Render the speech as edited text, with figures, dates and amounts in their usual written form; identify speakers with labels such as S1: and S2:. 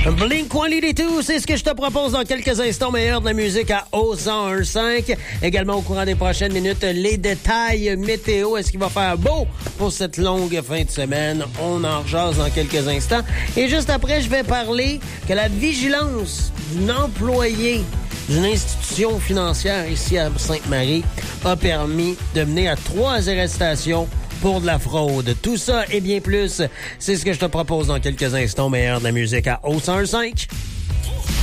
S1: Blink-182, c'est ce que je te propose dans quelques instants, meilleur de la musique à O101.5. Également, au courant des prochaines minutes, les détails météo. Est-ce qu'il va faire beau pour cette longue fin de semaine? On en rejase dans quelques instants. Et juste après, je vais parler que la vigilance d'un employé d'une institution financière ici à Sainte-Marie a permis de mener à 3 arrestations pour de la fraude. Tout ça et bien plus, c'est ce que je te propose dans quelques instants, meilleur de la musique à O105.